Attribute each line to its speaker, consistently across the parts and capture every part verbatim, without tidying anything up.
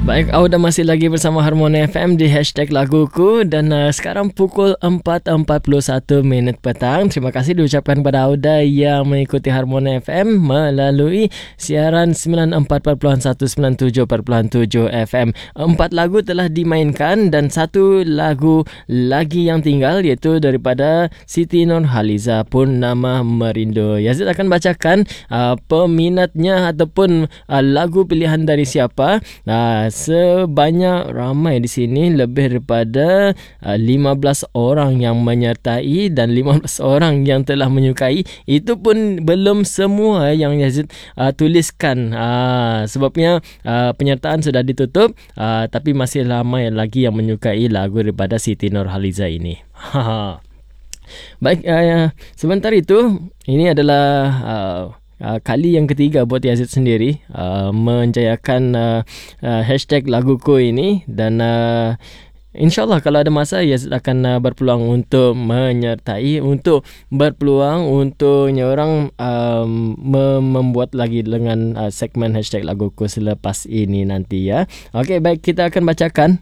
Speaker 1: Baik, Auda masih lagi bersama Harmoni F M di hashtag laguku dan uh, sekarang pukul empat empat puluh satu minit petang. Terima kasih diucapkan kepada Auda yang mengikuti Harmoni F M melalui siaran sembilan empat satu sembilan tujuh tujuh F M. Empat lagu telah dimainkan dan satu lagu lagi yang tinggal iaitu daripada Siti Nurhaliza Purnama Merindu. Yazid akan bacakan uh, peminatnya ataupun uh, lagu pilihan dari siapa. Uh, Sebanyak ramai di sini lebih daripada uh, lima belas orang yang menyertai dan lima belas orang yang telah menyukai. Itu pun belum semua yang Yazid uh, tuliskan. Uh, sebabnya uh, penyertaan sudah ditutup uh, tapi masih ramai lagi yang menyukai lagu daripada Siti Nurhaliza ini. Baik, uh, sebentar itu ini adalah uh, Uh, kali yang ketiga buat Yazid sendiri uh, menjayakan uh, uh, hashtag laguku ini dan uh, InsyaAllah kalau ada masa Yazid akan uh, berpeluang untuk menyertai, untuk berpeluang untuk orang um, membuat lagi dengan uh, segmen hashtag laguku selepas ini nanti ya. Okey, baik, kita akan bacakan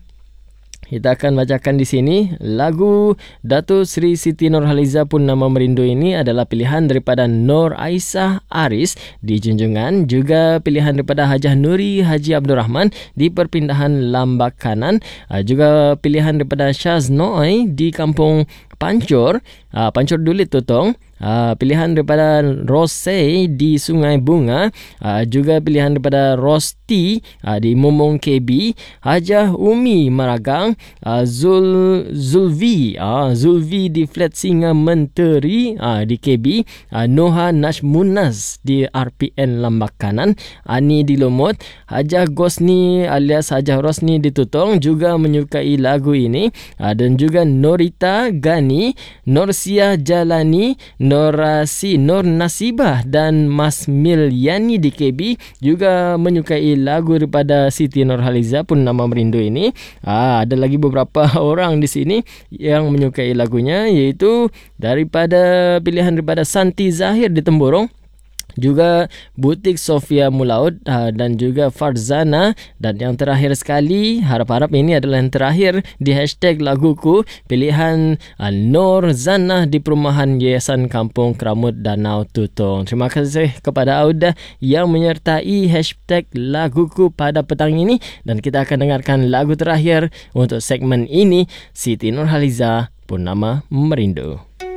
Speaker 1: Kita akan bacakan di sini lagu Datuk Seri Siti Nurhaliza Purnama Merindu ini adalah pilihan daripada Nur Aisyah Aris di Junjungan, juga pilihan daripada Hajah Nuri Haji Abdul Rahman di Perpindahan Lambak Kanan, juga pilihan daripada Syaz Noi di Kampung Pancur, Pancur Dulit Tutong. Uh, pilihan daripada Rose di Sungai Bunga, uh, juga pilihan daripada Rosti uh, di Mumung K B, Hajah Umi Maragang, uh, Zul Zulvi uh, Zulvi di Flat Singa Menteri uh, di K B, uh, Noha Najmunas di R P N Lambak Kanan, Ani di Lumut, Hajah Gosni alias Hajah Rosni di Tutong juga menyukai lagu ini, uh, dan juga Norita Gani, Norsia Jalani, Norasi, Nur Nasibah dan Mas Milyani di K B juga menyukai lagu daripada Siti Nurhaliza Purnama Merindu ini. Ah, ada lagi beberapa orang di sini yang menyukai lagunya, iaitu daripada pilihan daripada Santi Zahir di Temburong, juga Butik Sofia Mulaud uh, dan juga Farzana, dan yang terakhir sekali, harap-harap ini adalah yang terakhir di hashtag laguku, pilihan uh, Nur Zana di Perumahan Yayasan Kampung Keramut Danau Tutong. Terima kasih kepada Auda yang menyertai hashtag laguku pada petang ini, dan kita akan dengarkan lagu terakhir untuk segmen ini, Siti Nurhaliza Purnama Merindu.